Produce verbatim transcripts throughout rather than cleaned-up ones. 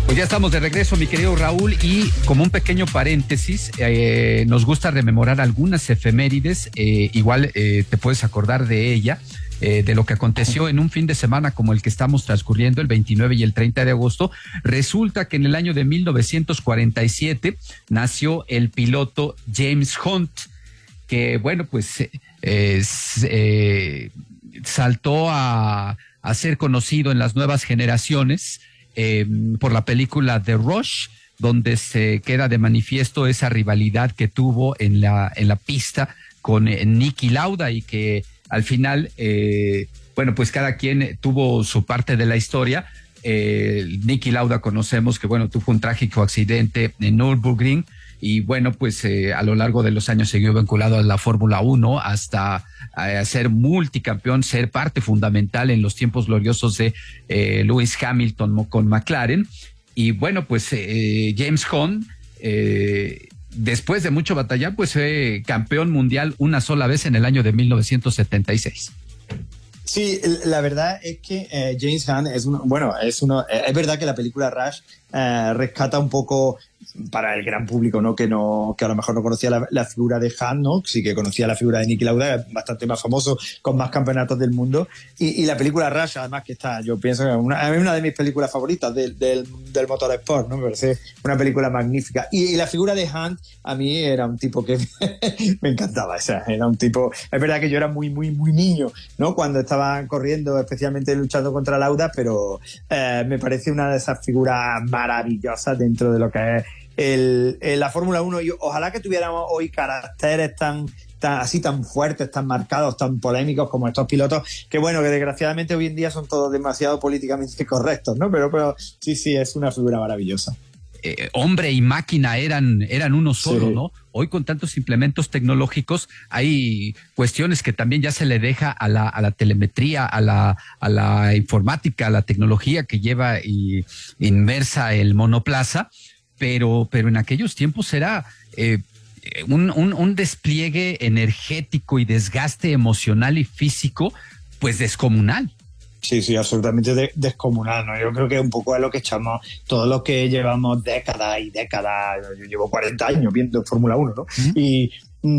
Pues ya estamos de regreso, mi querido Raúl, y como un pequeño paréntesis, eh, nos gusta rememorar algunas efemérides, eh, igual eh, te puedes acordar de ella, eh, de lo que aconteció en un fin de semana como el que estamos transcurriendo, el veintinueve y el treinta de agosto. Resulta que en el año de mil novecientos cuarenta y siete nació el piloto James Hunt, que bueno, pues eh, eh, saltó a, a ser conocido en las nuevas generaciones, Eh, por la película The Rush, donde se queda de manifiesto esa rivalidad que tuvo en la, en la pista con eh, Niki Lauda, y que al final, eh, bueno, pues cada quien tuvo su parte de la historia. Eh, Niki Lauda conocemos que, bueno, tuvo un trágico accidente en Nürburgring, y bueno, pues eh, a lo largo de los años siguió vinculado a la Fórmula uno hasta eh, ser multicampeón, ser parte fundamental en los tiempos gloriosos de eh, Lewis Hamilton con McLaren. Y bueno, pues eh, James Hunt, eh, después de mucho batallar, pues fue campeón mundial una sola vez en el año de mil novecientos setenta y seis. Sí, la verdad es que eh, James Hunt es uno, bueno, es uno, eh, es verdad que la película Rush eh, rescata un poco para el gran público, ¿no? Que no, que a lo mejor no conocía la, la figura de Hunt, ¿no? Sí que conocía la figura de Niki Lauda, bastante más famoso, con más campeonatos del mundo. Y, y la película Rush, además, que está, yo pienso que es una, es una de mis películas favoritas del, del, del motorsport, ¿no? Me parece una película magnífica. Y, y la figura de Hunt, a mí era un tipo que me encantaba. O sea, era un tipo, es verdad que yo era muy, muy, muy niño, ¿no? Cuando estaban corriendo, especialmente luchando contra Lauda, pero eh, me parece una de esas figuras maravillosas dentro de lo que es el, el, la Fórmula uno. Y ojalá que tuviéramos hoy caracteres tan, tan así tan fuertes, tan marcados, tan polémicos como estos pilotos, que bueno, que desgraciadamente hoy en día son todos demasiado políticamente correctos, ¿no? Pero, pero sí, sí, es una figura maravillosa. Eh, hombre y máquina eran, eran uno solo, sí. ¿No? Hoy con tantos implementos tecnológicos hay cuestiones que también ya se le deja a la, a la telemetría, a la, a la informática, a la tecnología que lleva y, inmersa el monoplaza, pero, pero en aquellos tiempos era eh, un, un, un despliegue energético y desgaste emocional y físico pues descomunal. Sí, sí, absolutamente de, descomunal, ¿no? Yo creo que un poco es lo que echamos todos los que llevamos décadas y décadas. Yo llevo cuarenta años viendo Fórmula uno, ¿no? ¿Mm? Y,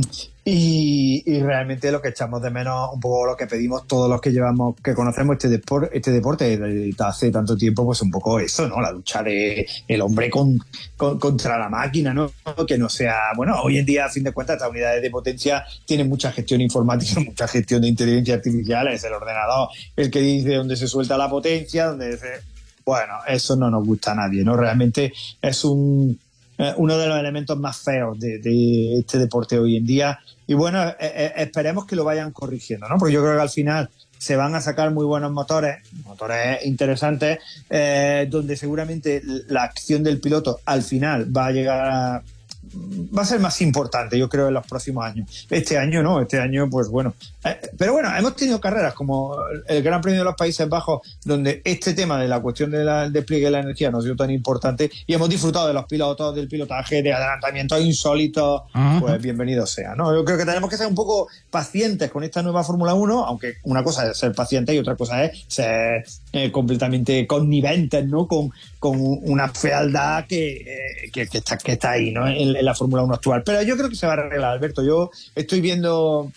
y, y realmente lo que echamos de menos, un poco lo que pedimos todos los que llevamos, que conocemos este, depor, este deporte desde hace tanto tiempo, pues un poco eso, ¿no? La lucha de el hombre con, con, contra la máquina, ¿no? Que no sea, bueno, hoy en día, a fin de cuentas, estas unidades de potencia tienen mucha gestión informática, mucha gestión de inteligencia artificial, es el ordenador el que dice dónde se suelta la potencia, dónde dice, bueno, eso no nos gusta a nadie, ¿no? Realmente es un uno de los elementos más feos de, de este deporte hoy en día, y bueno, eh, eh, esperemos que lo vayan corrigiendo, ¿no? Porque yo creo que al final se van a sacar muy buenos motores, motores interesantes, eh, donde seguramente la acción del piloto al final va a llegar a va a ser más importante, yo creo, en los próximos años. Este año no, este año pues bueno. Eh, pero bueno, hemos tenido carreras como el Gran Premio de los Países Bajos, donde este tema de la cuestión del despliegue de la energía no ha sido tan importante, y hemos disfrutado de los pilotos, del pilotaje, de adelantamientos insólitos. Uh-huh. Pues bienvenido sea, ¿no? Yo creo que tenemos que ser un poco pacientes con esta nueva Fórmula uno, aunque una cosa es ser paciente y otra cosa es ser eh, completamente conniventes, ¿no? Con, con una fealdad que, eh, que, que, está, que está ahí, ¿no? En, en la Fórmula uno actual. Pero yo creo que se va a arreglar, Alberto. Yo estoy viendo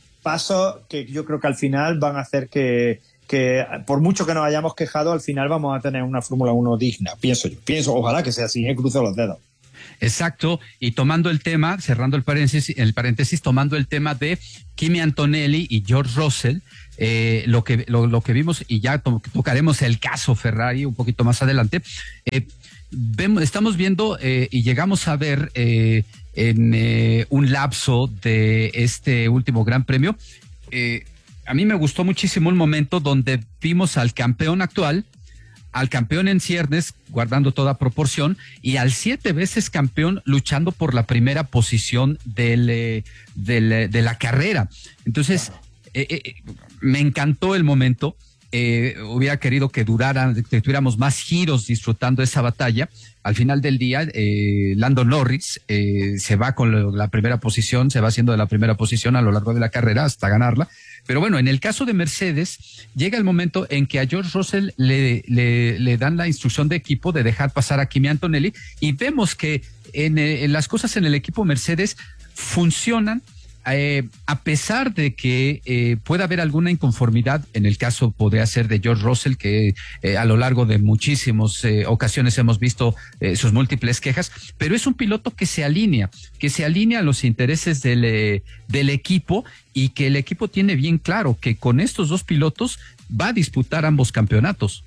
pasos que yo creo que al final van a hacer que, que por mucho que nos hayamos quejado, al final vamos a tener una Fórmula uno digna, pienso yo. Pienso, ojalá que sea así, ¿eh? Cruzo los dedos. Exacto, y tomando el tema, cerrando el paréntesis, el paréntesis, tomando el tema de Kimi Antonelli y George Russell, eh, lo que lo, lo que vimos, y ya to- tocaremos el caso Ferrari un poquito más adelante, eh, vemos, estamos viendo eh, y llegamos a ver eh, en eh, un lapso de este último Gran Premio, eh, a mí me gustó muchísimo el momento donde vimos al campeón actual, al campeón en ciernes, guardando toda proporción, y al siete veces campeón luchando por la primera posición del, eh, del, de la carrera. Entonces, eh, eh, me encantó el momento eh, hubiera querido que duraran, que tuviéramos más giros disfrutando esa batalla. Al final del día, eh, Lando Norris eh, se va con la primera posición, se va haciendo de la primera posición a lo largo de la carrera hasta ganarla. Pero bueno, en el caso de Mercedes, llega el momento en que a George Russell le, le, le dan la instrucción de equipo de dejar pasar a Kimi Antonelli, y vemos que en, en las cosas en el equipo Mercedes funcionan. Eh, a pesar de que eh, pueda haber alguna inconformidad, en el caso podría ser de George Russell, que eh, a lo largo de muchísimas eh, ocasiones hemos visto eh, sus múltiples quejas, pero es un piloto que se alinea, que se alinea a los intereses del, eh, del equipo, y que el equipo tiene bien claro que con estos dos pilotos va a disputar ambos campeonatos.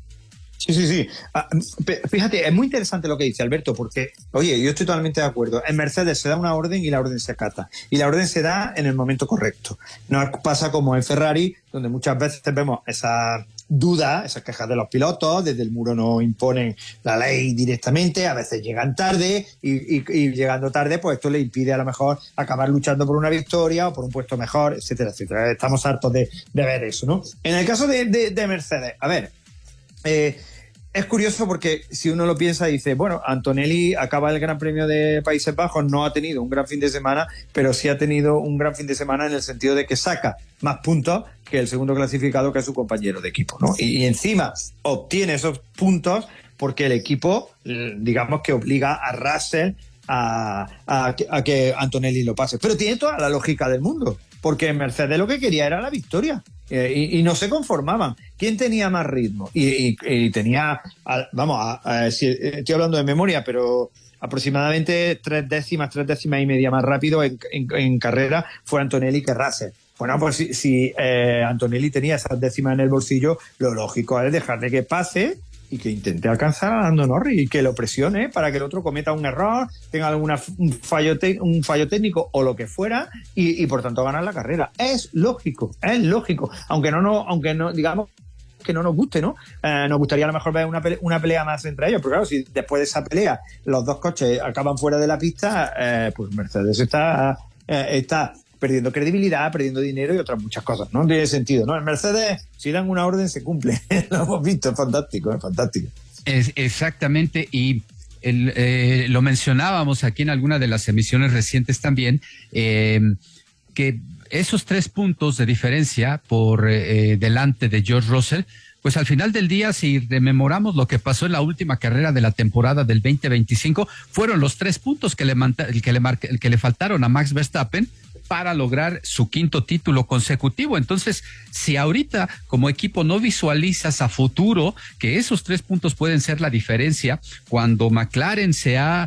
Sí, sí, sí. Ah, fíjate, es muy interesante lo que dice Alberto, porque, oye, yo estoy totalmente de acuerdo. En Mercedes se da una orden y la orden se acata. Y la orden se da en el momento correcto. No pasa como en Ferrari, donde muchas veces vemos esa duda, esas quejas de los pilotos, desde el muro no imponen la ley directamente, a veces llegan tarde, y, y, y llegando tarde, pues esto le impide a lo mejor acabar luchando por una victoria o por un puesto mejor, etcétera, etcétera. Estamos hartos de, de ver eso, ¿no? En el caso de, de, de Mercedes, a ver, eh, es curioso porque si uno lo piensa, dice, bueno, Antonelli acaba el Gran Premio de Países Bajos, no ha tenido un gran fin de semana, pero sí ha tenido un gran fin de semana en el sentido de que saca más puntos que el segundo clasificado, que es su compañero de equipo, ¿no? Y, y encima obtiene esos puntos porque el equipo, digamos que obliga a Russell a, a, a que Antonelli lo pase. Pero tiene toda la lógica del mundo, porque Mercedes lo que quería era la victoria. Eh, y, y no se conformaban. ¿Quién tenía más ritmo? Y, y, y tenía, a, vamos, a, a, si, estoy hablando de memoria, pero aproximadamente tres décimas, tres décimas y media más rápido en, en, en carrera fue Antonelli que Russell. Bueno, pues si, si eh, Antonelli tenía esas décimas en el bolsillo, lo lógico es dejarle que pase y que intente alcanzar a Lando Norris y que lo presione para que el otro cometa un error, tenga alguna, un, fallo te, un fallo técnico o lo que fuera, y, y por tanto ganar la carrera. Es lógico, es lógico. Aunque no, no, aunque no, digamos que no nos guste, ¿no? Eh, nos gustaría a lo mejor ver una pelea, una pelea más entre ellos, pero claro, si después de esa pelea los dos coches acaban fuera de la pista, eh, pues Mercedes está, eh, está perdiendo credibilidad, perdiendo dinero y otras muchas cosas, ¿no? Tiene sentido, ¿no? En Mercedes, si dan una orden, se cumple. Lo hemos visto, es fantástico, es fantástico. Es exactamente, y el, eh, lo mencionábamos aquí en alguna de las emisiones recientes también, eh, que esos tres puntos de diferencia por eh, delante de George Russell, pues al final del día, si rememoramos lo que pasó en la última carrera de la temporada del veinte veinticinco, fueron los tres puntos que le, el que le, marca, el que le faltaron a Max Verstappen para lograr su quinto título consecutivo. Entonces, si ahorita como equipo no visualizas a futuro que esos tres puntos pueden ser la diferencia, cuando McLaren se ha,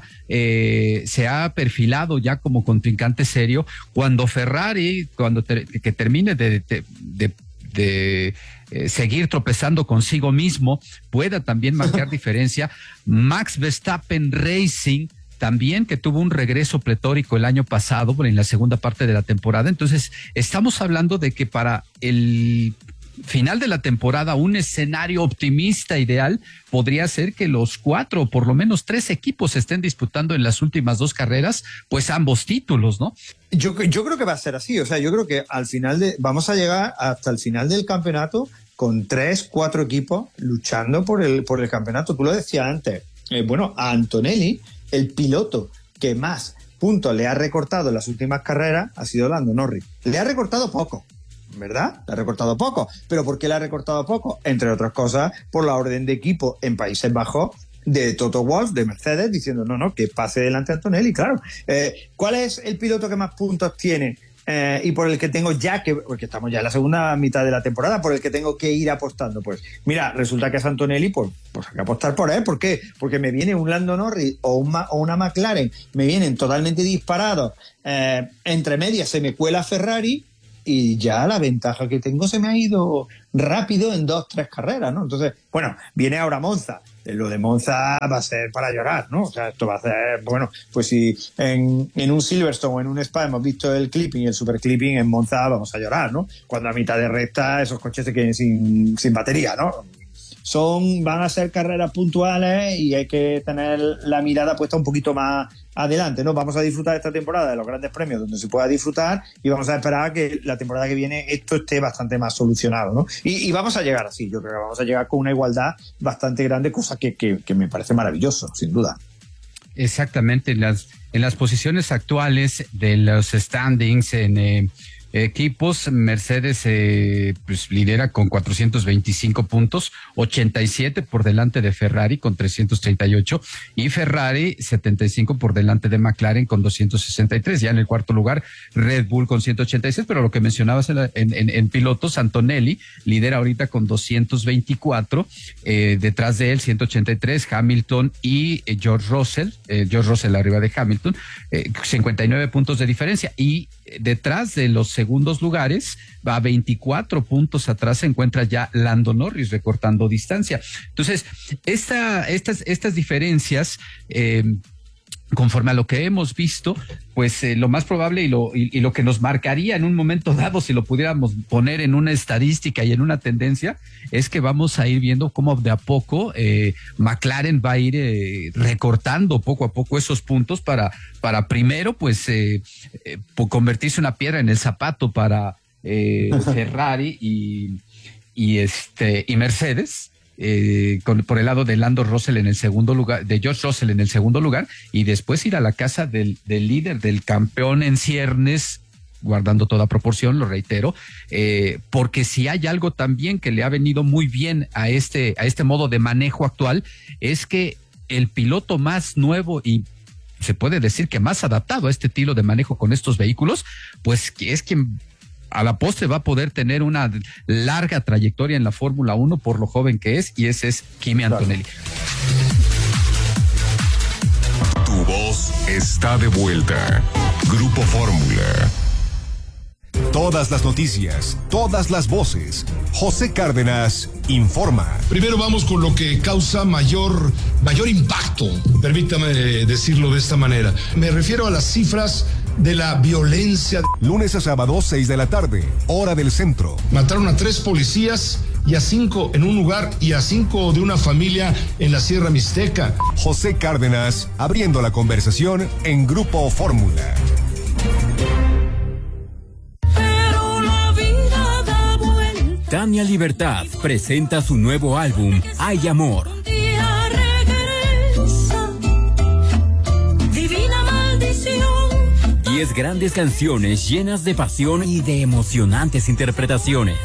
eh, se ha perfilado ya como contrincante serio, cuando Ferrari, cuando ter, que termine de, de, de, de eh, seguir tropezando consigo mismo, pueda también marcar diferencia, Max Verstappen Racing también, que tuvo un regreso pletórico el año pasado, en la segunda parte de la temporada. Entonces, estamos hablando de que para el final de la temporada, un escenario optimista ideal podría ser que los cuatro, o por lo menos tres equipos estén disputando en las últimas dos carreras, pues ambos títulos, ¿no? Yo, yo creo que va a ser así. O sea, yo creo que al final de, vamos a llegar hasta el final del campeonato con tres, cuatro equipos luchando por el, por el campeonato. Tú lo decías antes. Eh, bueno, a Antonelli, el piloto que más puntos le ha recortado en las últimas carreras ha sido Lando Norris. Le ha recortado poco, ¿verdad? Le ha recortado poco. ¿Pero por qué le ha recortado poco? Entre otras cosas, por la orden de equipo en Países Bajos de Toto Wolff, de Mercedes, diciendo, no, no, que pase delante Antonelli, claro. Eh, ¿Cuál es el piloto que más puntos tiene? Eh, y por el que tengo ya que, porque estamos ya en la segunda mitad de la temporada, por el que tengo que ir apostando. Pues mira, resulta que es Antonelli, pues, pues hay que apostar por él. ¿Por qué? Porque me viene un Lando Norris o, un, o una McLaren, me vienen totalmente disparados, eh, entre medias se me cuela Ferrari y ya la ventaja que tengo se me ha ido rápido en dos, tres carreras, ¿no? Entonces, bueno, viene ahora Monza. Lo de Monza va a ser para llorar, ¿no? O sea, esto va a ser, bueno, pues si en, en un Silverstone o en un Spa hemos visto el clipping y el super clipping, en Monza vamos a llorar, ¿no? Cuando a mitad de recta esos coches se queden sin, sin batería, ¿no? son, van a ser carreras puntuales y hay que tener la mirada puesta un poquito más adelante, ¿no? Vamos a disfrutar esta temporada de los grandes premios donde se pueda disfrutar y vamos a esperar a que la temporada que viene esto esté bastante más solucionado, ¿no? Y, y vamos a llegar así, yo creo que vamos a llegar con una igualdad bastante grande, cosa que, que, que me parece maravilloso, sin duda. Exactamente, en las, en las posiciones actuales de los standings en eh, equipos, Mercedes eh, pues lidera con cuatrocientos veinticinco puntos, ochenta y siete por delante de Ferrari con trescientos treinta y ocho y Ferrari setenta y cinco por delante de McLaren con doscientos sesenta y tres. Ya en el cuarto lugar Red Bull con ciento ochenta y seis, pero lo que mencionabas en, en, en, en pilotos, Antonelli lidera ahorita con doscientos veinticuatro, eh, detrás de él ciento ochenta y tres, Hamilton y eh, George Russell, eh, George Russell arriba de Hamilton, eh, cincuenta y nueve puntos de diferencia, y eh, detrás de los segundos lugares, va a veinticuatro puntos atrás, se encuentra ya Lando Norris recortando distancia. Entonces, esta, estas, estas diferencias, eh, conforme a lo que hemos visto, pues eh, lo más probable y lo, y, y lo que nos marcaría en un momento dado, si lo pudiéramos poner en una estadística y en una tendencia, es que vamos a ir viendo cómo de a poco eh, McLaren va a ir eh, recortando poco a poco esos puntos para, para primero, pues, eh, eh, convertirse una piedra en el zapato para eh, Ferrari y, y, este, y Mercedes. Eh, con, por el lado de Lando Russell en el segundo lugar, de George Russell en el segundo lugar, y después ir a la casa del, del líder, del campeón en ciernes, guardando toda proporción, lo reitero, eh, porque si hay algo también que le ha venido muy bien a este, a este modo de manejo actual, es que el piloto más nuevo y se puede decir que más adaptado a este estilo de manejo con estos vehículos, pues que es quien a la postre va a poder tener una larga trayectoria en la Fórmula uno por lo joven que es, y ese es Kimi Antonelli. Tu voz está de vuelta. Grupo Fórmula. Todas las noticias, todas las voces. José Cárdenas informa. Primero vamos con lo que causa mayor, mayor impacto, permítame decirlo de esta manera. Me refiero a las cifras de la violencia. Lunes a sábado, seis de la tarde, hora del centro. Mataron a tres policías y a cinco en un lugar y a cinco de una familia en la Sierra Mixteca. José Cárdenas abriendo la conversación en Grupo Fórmula. Tania Libertad presenta su nuevo álbum, Hay Amor. Diez grandes canciones llenas de pasión y de emocionantes interpretaciones.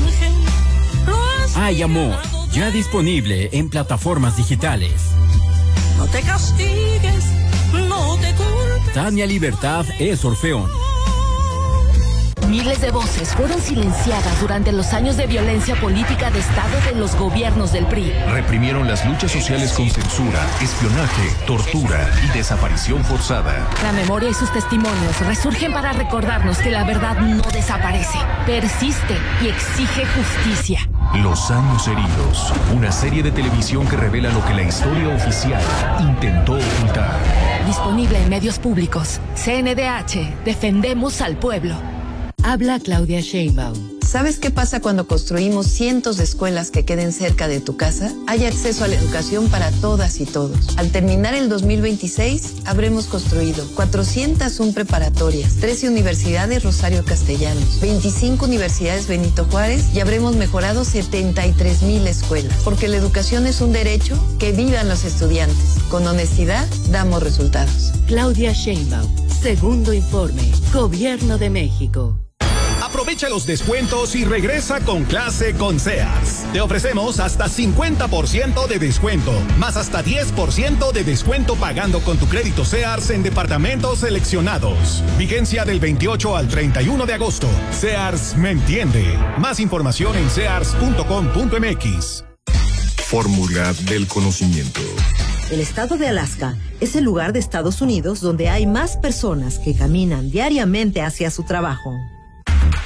Hay Amor, ya disponible en plataformas digitales. No te castigues, no te culpes. Tania Libertad es Orfeón. Miles de voces fueron silenciadas durante los años de violencia política de Estado de los gobiernos del P R I. Reprimieron las luchas sociales con censura, espionaje, tortura y desaparición forzada. La memoria y sus testimonios resurgen para recordarnos que la verdad no desaparece, persiste y exige justicia. Los años heridos, una serie de televisión que revela lo que la historia oficial intentó ocultar. Disponible en medios públicos. C N D H, defendemos al pueblo. Habla Claudia Sheinbaum. ¿Sabes qué pasa cuando construimos cientos de escuelas que queden cerca de tu casa? Hay acceso a la educación para todas y todos. Al terminar el dos mil veintiséis, habremos construido cuatrocientas una preparatorias, trece universidades Rosario Castellanos, veinticinco universidades Benito Juárez y habremos mejorado setenta y tres mil escuelas. Porque la educación es un derecho, que vivan los estudiantes. Con honestidad, damos resultados. Claudia Sheinbaum, segundo informe, Gobierno de México. Aprovecha los descuentos y regresa con clase con Sears. Te ofrecemos hasta cincuenta por ciento de descuento, más hasta diez por ciento de descuento pagando con tu crédito Sears en departamentos seleccionados. Vigencia del veintiocho al treinta y uno de agosto. Sears me entiende. Más información en sears punto com punto m x. Fórmula del conocimiento. El estado de Alaska es el lugar de Estados Unidos donde hay más personas que caminan diariamente hacia su trabajo.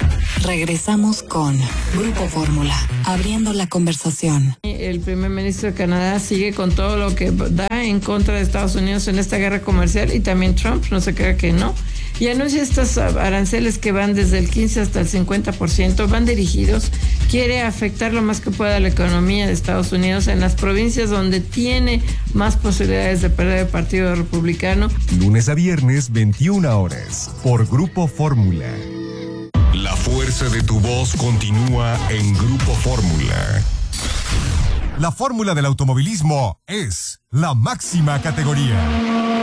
Regresamos con Grupo Fórmula, abriendo la conversación. El primer ministro de Canadá sigue con todo lo que da en contra de Estados Unidos en esta guerra comercial, y también Trump, no se crea que no, y anuncia estos aranceles que van desde el quince hasta el cincuenta por ciento, van dirigidos, quiere afectar lo más que pueda la economía de Estados Unidos en las provincias donde tiene más posibilidades de perder el Partido Republicano. Lunes a viernes, veintiuna horas, por Grupo Fórmula. La fuerza de tu voz continúa en Grupo Fórmula. La fórmula del automovilismo es la máxima categoría.